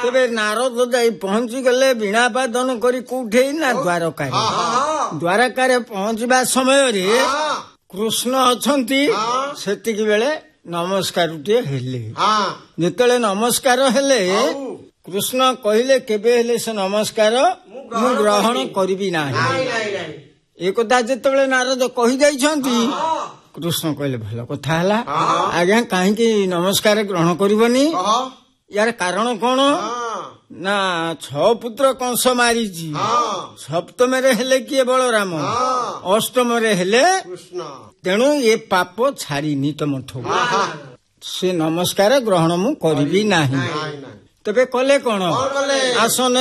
ତେବେ ନାରଦ ଯାଇ ପହଞ୍ଚିଗଲେ ବୀଣାବାଦନ କରି କୋଉଠି ନା ଦ୍ୱାରକାରେ। ଦ୍ୱାରକାରେ ପହଞ୍ଚିବା ସମୟରେ କୃଷ୍ଣ ଅଛନ୍ତି। ସେତିକି ବେଳେ ନମସ୍କାରଟିଏ ହେଲେ। ଯେତେବେଳେ ନମସ୍କାର ହେଲେ କୃଷ୍ଣ କହିଲେ କେବେ ହେଲେ ସେ ନମସ୍କାର ମୁଁ ଗ୍ରହଣ କରିବି ନାହିଁ। ଏ କଥା ଯେତେବେଳେ ନାରଦ କହିଯାଇଛନ୍ତି କୃଷ୍ଣ କହିଲେ ଭଲ କଥା ହେଲା। ଆଜ୍ଞା କାହିଁକି ନମସ୍କାର ଗ୍ରହଣ କରିବନି? ୟାର କାରଣ କଣ ନା 6 ପୁତ୍ର କଂସ ମାରିଛି। ସପ୍ତମରେ ହେଲେ କିଏ ବଳରାମ, ଅଷ୍ଟମରେ ହେଲେ କୃଷ୍ଣ। ତେଣୁ ଏ ପାପ ଛାଡ଼ିନି ତମଠୁ। ସେ ନମସ୍କାର ଗ୍ରହଣ ମୁଁ କରିବି ନାହିଁ। ତେବେ କଲେ କଣ? ଆସନ